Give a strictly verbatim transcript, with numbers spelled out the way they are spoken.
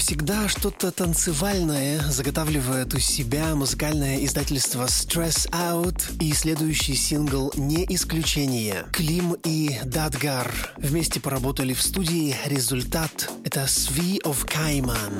всегда, что-то танцевальное заготавливает у себя музыкальное издательство Stress Out, и следующий сингл не исключение. Клим и Дадгар вместе поработали в студии. Результат — это Svi of Kaiman.